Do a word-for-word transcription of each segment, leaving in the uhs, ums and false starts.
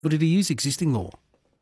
Or did he use existing law?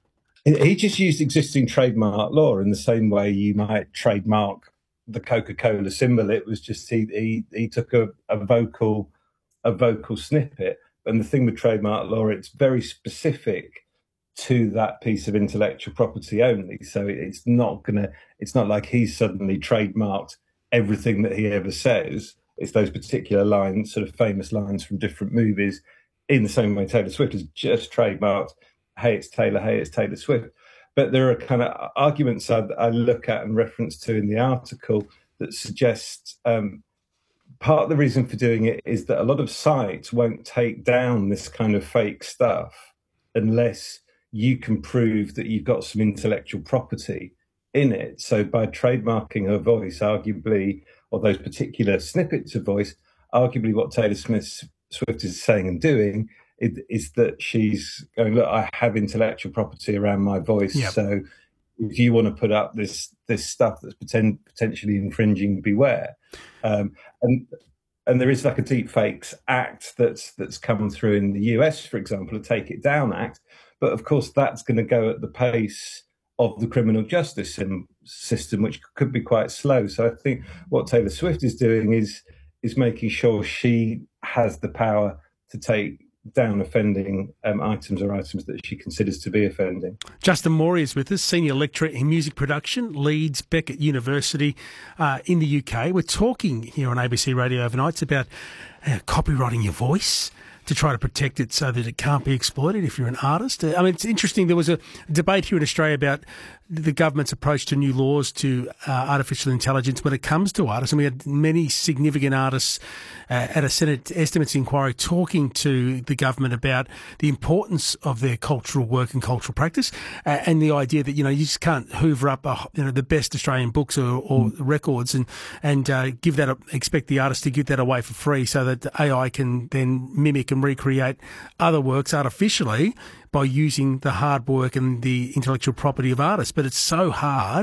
He just used existing trademark law in the same way you might trademark the Coca-Cola symbol. It was just he he, he took a, a vocal a vocal snippet. And the thing with trademark law, it's very specific to that piece of intellectual property only. So it's not gonna it's not like he's suddenly trademarked everything that he ever says. It's those particular lines, sort of famous lines from different movies, in the same way Taylor Swift has just trademarked, hey, it's Taylor, hey, it's Taylor Swift. But there are kind of arguments I, I look at and reference to in the article that suggest um, part of the reason for doing it is that a lot of sites won't take down this kind of fake stuff unless you can prove that you've got some intellectual property in it. So by trademarking her voice, arguably, or those particular snippets of voice, arguably what Taylor Smith Swift is saying and doing is, is that she's going, look, I have intellectual property around my voice. Yep. So if you want to put up this this stuff that's poten- potentially infringing, beware. Um, and and there is like a Deepfakes Act that's that's come through in the U S, for example, a Take It Down Act. But of course, that's going to go at the pace of the criminal justice system, which could be quite slow. So I think what Taylor Swift is doing is is making sure she has the power to take down offending um, items or items that she considers to be offending. Justin Morey is with us, Senior Lecturer in Music Production, Leeds Beckett University uh, in the U K. We're talking here on A B C Radio Overnights about uh, copywriting your voice to try to protect it so that it can't be exploited if you're an artist. I mean, it's interesting. There was a debate here in Australia about the government's approach to new laws to uh, artificial intelligence when it comes to artists. And we had many significant artists uh, at a Senate Estimates inquiry talking to the government about the importance of their cultural work and cultural practice uh, and the idea that, you know, you just can't hoover up, a, you know, the best Australian books or, or mm. records and, and uh, give that, expect the artist to give that away for free so that A I can then mimic and recreate other works artificially by using the hard work and the intellectual property of artists. But it's so hard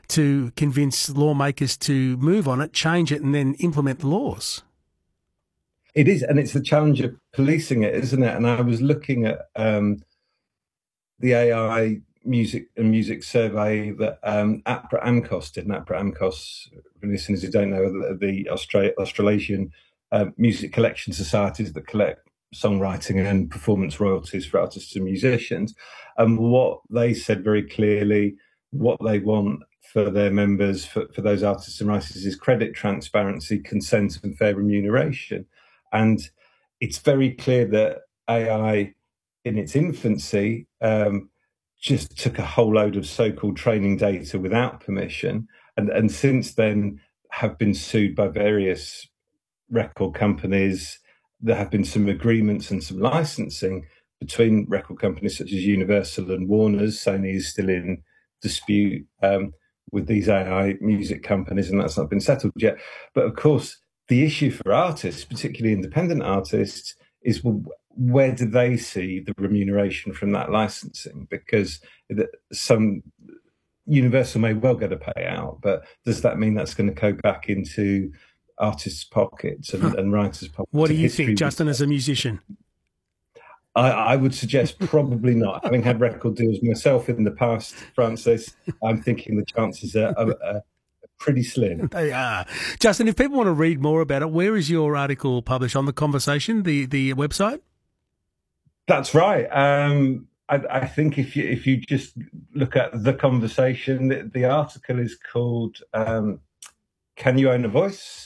to convince lawmakers to move on it, change it, and then implement the laws. It is, and it's the challenge of policing it, isn't it? And I was looking at um, the A I music and music survey that um, APRA AMCOS did. And APRA AMCOS, for listeners who don't know, the Austra- Australasian uh, music collection societies that collect songwriting and performance royalties for artists and musicians. And what they said very clearly, what they want for their members, for, for those artists and writers, is credit transparency, consent and fair remuneration. And it's very clear that A I in its infancy um, just took a whole load of so-called training data without permission. And, and since then have been sued by various record companies. There have been some agreements and some licensing between record companies such as Universal and Warner's. Sony is still in dispute um, with these A I music companies, and that's not been settled yet. But of course, the issue for artists, particularly independent artists, is well, where do they see the remuneration from that licensing? Because some Universal may well get a payout, but does that mean that's going to go back into artists' pockets and, and writers' pockets? What do you think, Justin, as a musician? I, I would suggest probably not. Having had record deals myself in the past, Francis, I'm thinking the chances are, are, are pretty slim. They are. Justin, if people want to read more about it, where is your article published? On The Conversation, the, the website? That's right. Um, I, I think if you if you just look at The Conversation, the, the article is called um, Can You Own a Voice?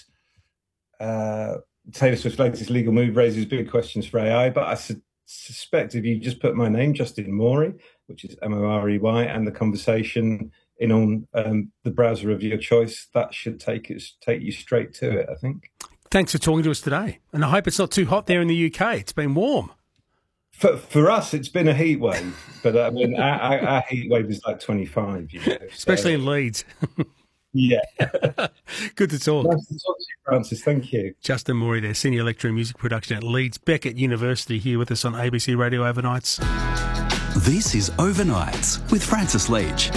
Uh, Taylor Swift's latest legal move raises big questions for A I, but I su- suspect if you just put my name, Justin Morey, which is M O R E Y, and The Conversation in on um, the browser of your choice, that should take it, take you straight to it, I think. Thanks for talking to us today, and I hope it's not too hot there in the U K. It's been warm. For for us, it's been a heat wave, but I mean, our, our, our heat wave is like twenty-five, you know, especially so. in Leeds. Yeah. Good to talk. Nice to talk to you, Francis. Thank you. Justin Morey there, Senior Lecturer in Music Production at Leeds Beckett University, here with us on A B C Radio Overnights. This is Overnights with Francis Leach.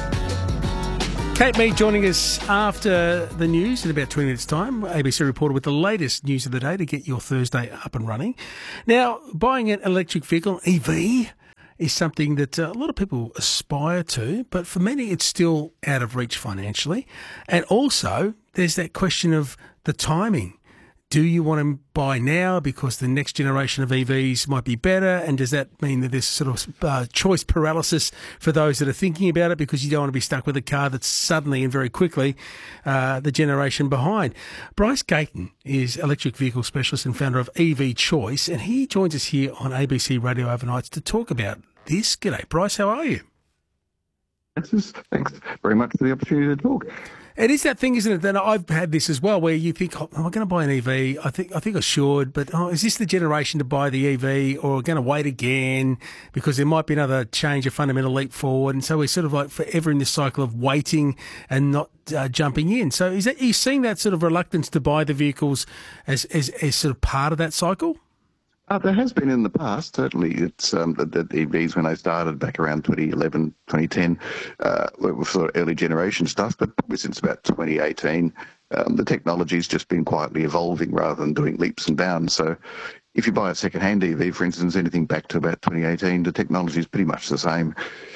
Kate Mead joining us after the news in about twenty minutes' time. A B C reporter with the latest news of the day to get your Thursday up and running. Now, buying an electric vehicle, E V, is something that uh, a lot of people aspire to, but for many it's still out of reach financially. And also there's that question of the timing. Do you want to buy now because the next generation of E Vs might be better? And does that mean that there's sort of uh, choice paralysis for those that are thinking about it because you don't want to be stuck with a car that's suddenly and very quickly uh, the generation behind? Bryce Gayton is electric vehicle specialist and founder of E V Choice, and he joins us here on A B C Radio Overnights to talk about this. G'day, Bryce. How are you? Thanks very much for the opportunity to talk. It is that thing, isn't it? That I've had this as well, where you think, oh, am I going to buy an E V? I think I think I should, but oh, is this the generation to buy the E V, or going to wait again because there might be another change, a fundamental leap forward? And so we're sort of like forever in this cycle of waiting and not uh, jumping in. So is that, are you seeing that sort of reluctance to buy the vehicles as as, as sort of part of that cycle? Uh, there has been in the past, certainly. It's um, the, the E Vs when they started back around twenty eleven, twenty ten, uh, were sort of early generation stuff, but probably since about twenty eighteen, um, the technology's just been quietly evolving rather than doing leaps and bounds. So if you buy a second-hand E V, for instance, anything back to about twenty eighteen, the technology is pretty much the same.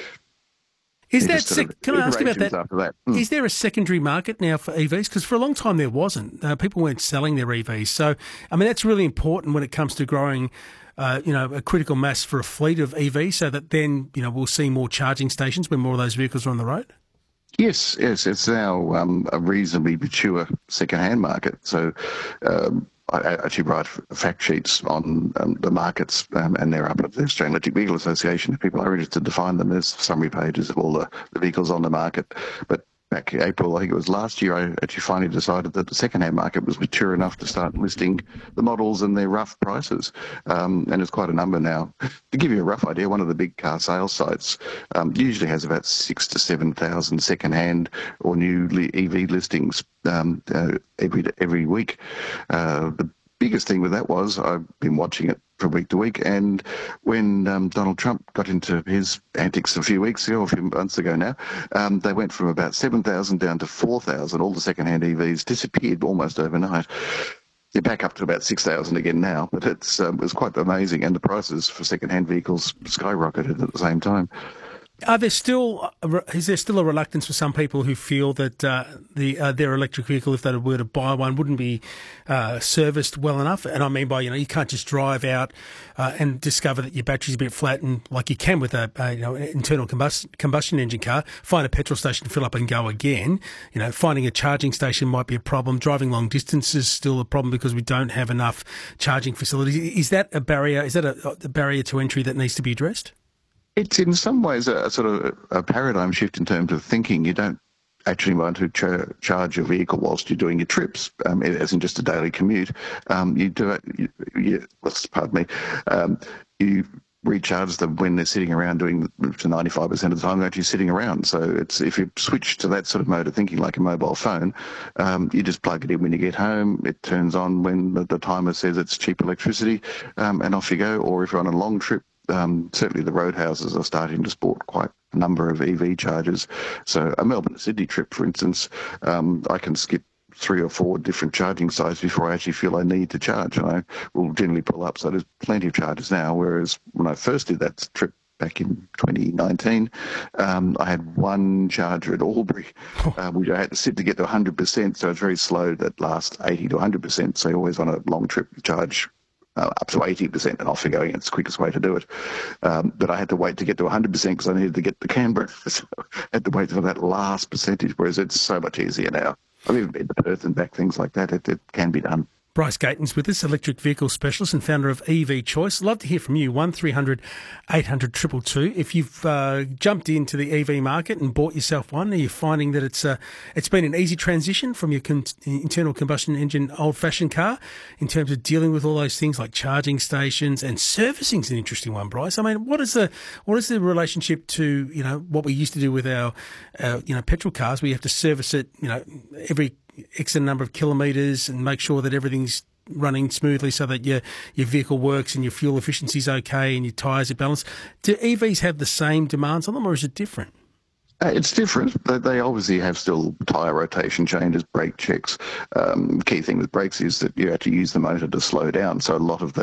Is that sec- can I ask you about that? that. Mm. Is there a secondary market now for E Vs? Because for a long time there wasn't. Uh, people weren't selling their E Vs. So, I mean, that's really important when it comes to growing, uh, you know, a critical mass for a fleet of E Vs, so that then, you know, we'll see more charging stations when more of those vehicles are on the road. Yes, yes, it's now um, a reasonably mature second-hand market. So um, I actually write fact sheets on um, the markets, um, and they're up at the Australian Electric Vehicle Association. If people are interested to find them, there's summary pages of all the, the vehicles on the market. But back in April, I think it was last year, I actually finally decided that the second-hand market was mature enough to start listing the models and their rough prices. Um, and it's quite a number now. To give you a rough idea, one of the big car sales sites um, usually has about six to seven thousand second-hand or new E V listings um, uh, every every week. Uh, the biggest thing with that was I've been watching it from week to week, and when um, Donald Trump got into his antics a few weeks ago, or a few months ago now, um, they went from about seven thousand down to four thousand. All the second-hand E Vs disappeared almost overnight. They're back up to about six thousand again now, but it's, um, it was quite amazing, and the prices for second-hand vehicles skyrocketed at the same time. Are there still is there still a reluctance for some people who feel that uh, the uh, their electric vehicle, if they were to buy one, wouldn't be uh, serviced well enough? And I mean by, you know, you can't just drive out uh, and discover that your battery's a bit flat, and like you can with a, a you know, internal combustion combustion engine car, find a petrol station, fill up and go again. You know, finding a charging station might be a problem. Driving long distances is still a problem because we don't have enough charging facilities. Is that a barrier? Is that a, a barrier to entry that needs to be addressed? It's in some ways a, a sort of a paradigm shift in terms of thinking. You don't actually want to ch- charge your vehicle whilst you're doing your trips, um, as in just a daily commute. Um, you do it, you, you, pardon me, um, you recharge them when they're sitting around doing to ninety-five percent of the time they're actually sitting around. So it's if you switch to that sort of mode of thinking like a mobile phone, um, you just plug it in when you get home, it turns on when the, the timer says it's cheap electricity, um, and off you go. Or if you're on a long trip, Um, certainly the roadhouses are starting to sport quite a number of E V chargers. So a Melbourne to Sydney trip, for instance, um, I can skip three or four different charging sites before I actually feel I need to charge, and I will generally pull up. So there's plenty of chargers now, whereas when I first did that trip back in twenty nineteen, um, I had one charger at Albury, uh, which I had to sit to get to one hundred percent, so it's very slow, that last eighty to one hundred percent. So always on a long trip charge Uh, up to eighty percent and off you're going. It's the quickest way to do it. Um, but I had to wait to get to one hundred percent because I needed to get to Canberra. So I had to wait for that last percentage, whereas it's so much easier now. I've even been to Perth and back, things like that. It, it can be done. Bryce Gayton's with us, electric vehicle specialist and founder of E V Choice. Love to hear from you, one three hundred eight hundred two two two. If you've uh, jumped into the E V market and bought yourself one, are you finding that it's uh, it's been an easy transition from your con- internal combustion engine old-fashioned car in terms of dealing with all those things like charging stations, and servicing is an interesting one, Bryce. I mean, what is the what is the relationship to, you know, what we used to do with our, uh, you know, petrol cars, where you have to service it, you know, every X number of kilometres and make sure that everything's running smoothly so that your your vehicle works and your fuel efficiency is okay and your tyres are balanced. Do E Vs have the same demands on them, or is it different? Uh, it's different. They, they obviously have still tyre rotation changes, brake checks. Um, key thing with brakes is that you have to use the motor to slow down. So a lot of that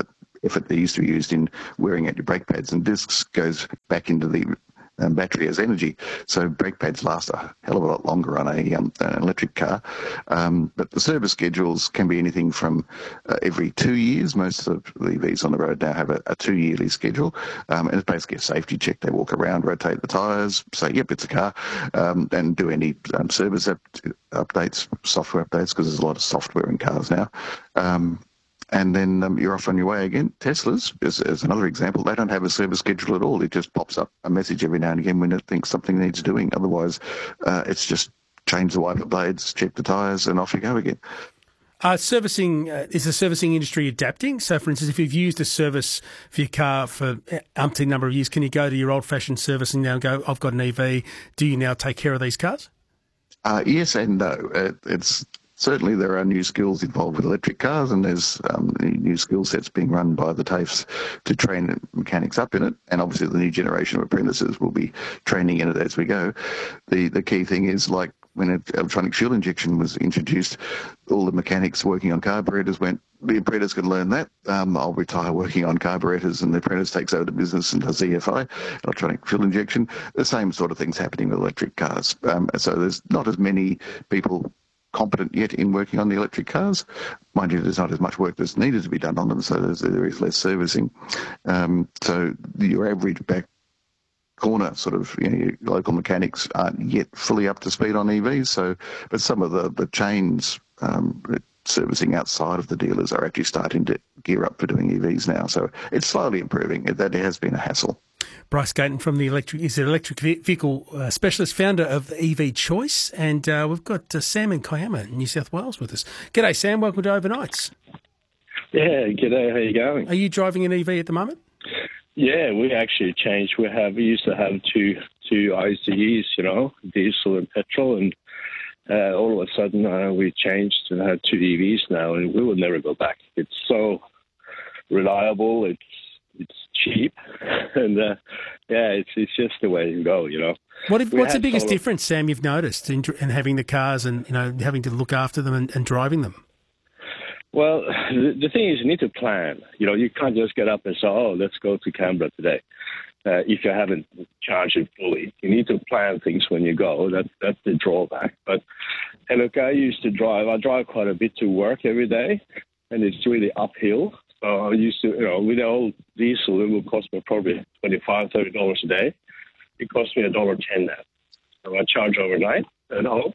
effort they used to be used in wearing out your brake pads, and discs goes back into the um, battery as energy. So brake pads last a hell of a lot longer on a um, an electric car. Um, but the service schedules can be anything from uh, every two years. Most of the E Vs on the road now have a, a two-yearly schedule, um, and it's basically a safety check. They walk around, rotate the tyres, say, yep, it's a car, um, and do any um, service up- updates, software updates, because there's a lot of software in cars now. Um, And then um, you're off on your way again. Teslas, as, as another example, they don't have a service schedule at all. It just pops up a message every now and again when it thinks something needs doing. Otherwise, uh, it's just change the wiper blades, check the tyres, and off you go again. Uh, servicing, uh, is the servicing industry adapting? So, for instance, if you've used a service for your car for umpteen number of years, can you go to your old-fashioned servicing now and go, I've got an E V, do you now take care of these cars? Uh, yes and no. It, it's... Certainly there are new skills involved with electric cars, and there's um, new skill sets being run by the TAFEs to train mechanics up in it, and obviously the new generation of apprentices will be training in it as we go. The the key thing is, like when electronic fuel injection was introduced, all the mechanics working on carburetors went, the apprentice can learn that, um, I'll retire working on carburetors, and the apprentice takes over the business and does E F I, electronic fuel injection. The same sort of thing's happening with electric cars. Um, so there's not as many people competent yet in working on the electric cars. Mind you, there's not as much work that's needed to be done on them, so there's, there is less servicing. Um, so your average back corner sort of, you know, your local mechanics aren't yet fully up to speed on E Vs. So, but some of the, the chains um, servicing outside of the dealers are actually starting to gear up for doing E Vs now. So it's slowly improving. It, that has been a hassle. Bryce Gayton from the electric is an electric vehicle uh, specialist, founder of E V Choice, and uh, we've got uh, Sam in Kiama, New South Wales, with us. G'day, Sam. Welcome to Overnights. Yeah, g'day. How you going? Are you driving an E V at the moment? Yeah, we actually changed. We have we used to have two two I C Es, you know, diesel and petrol, and uh, all of a sudden uh, we changed and had two E Vs now, and we will never go back. It's so reliable. It's it's cheap, and uh, yeah, it's it's just the way to go, you know. What if, what's the biggest solar- difference, Sam, you've noticed in, in having the cars and, you know, having to look after them and, and driving them? Well, the, the thing is, you need to plan. You know, you can't just get up and say, "Oh, let's go to Canberra today." Uh, if you haven't charged it fully, you need to plan things when you go. That that's the drawback. But and look, I used to drive. I drive quite a bit to work every day, and it's really uphill. So I used to, you know, with the old diesel, it would cost me probably twenty-five dollars, thirty dollars a day. It cost me one dollar ten now. So I charge overnight at home.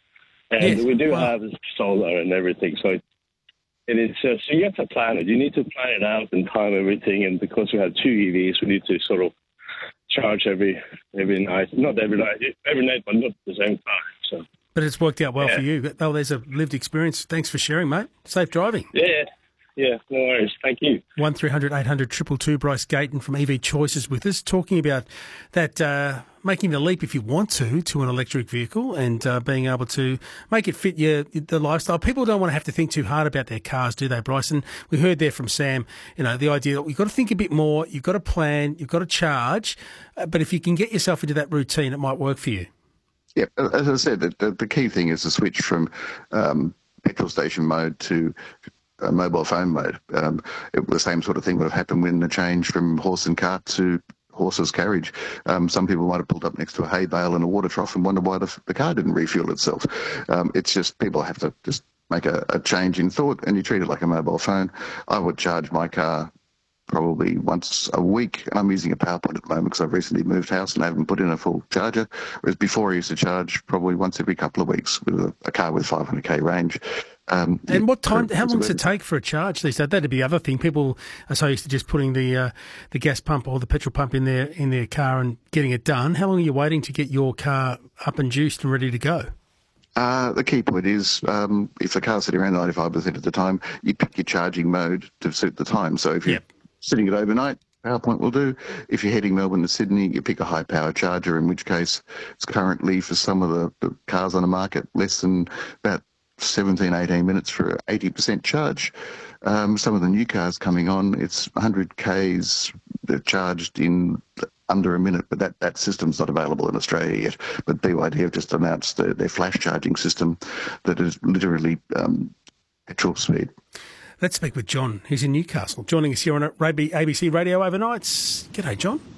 And yes. we do wow. have solar and everything. So, it, and it's, uh, so you have to plan it. You need to plan it out and time everything. And because we have two E Vs, we need to sort of charge every every night. Not every night, every night, but not at the same time. So, But it's worked out well yeah. for you. Oh, there's a lived experience. Thanks for sharing, mate. Safe driving. Yeah. Yeah, no worries. Thank you. one three hundred eight hundred two two two. Bryce Gayton from E V Choices with us, talking about that, uh, making the leap if you want to, to an electric vehicle, and uh, being able to make it fit your the lifestyle. People don't want to have to think too hard about their cars, do they, Bryce? And we heard there from Sam, you know, the idea that you've got to think a bit more, you've got to plan, you've got to charge, uh, but if you can get yourself into that routine, it might work for you. Yeah, as I said, the, the key thing is to switch from um, petrol station mode to a mobile phone mode. Um, it, the same sort of thing would have happened when the change from horse and cart to horse's carriage. Um, some people might have pulled up next to a hay bale and a water trough and wondered why the, the car didn't refuel itself. Um, it's just people have to just make a, a change in thought, and you treat it like a mobile phone. I would charge my car probably once a week, and I'm using a power point at the moment because I've recently moved house and I haven't put in a full charger, whereas before I used to charge probably once every couple of weeks with a, a car with five hundred k range. Um, and what time, how long does it it take for a charge these days? That'd be the other thing. People are so used to just putting the uh, the gas pump or the petrol pump in their in their car and getting it done. How long are you waiting to get your car up and juiced and ready to go? Uh, the key point is um, if the car's sitting around ninety-five percent of the time, you pick your charging mode to suit the time. So if you're Yep. sitting it overnight, PowerPoint will do. If you're heading Melbourne to Sydney, you pick a high power charger, in which case it's currently, for some of the, the cars on the market, less than about seventeen, eighteen minutes for an eighty percent charge. Um, some of the new cars coming on, it's one hundred Ks charged in under a minute, but that, that system's not available in Australia yet. But B Y D have just announced their, their flash charging system that is literally um, petrol speed. Let's speak with John, who's in Newcastle, joining us here on A B C Radio Overnights. G'day, John.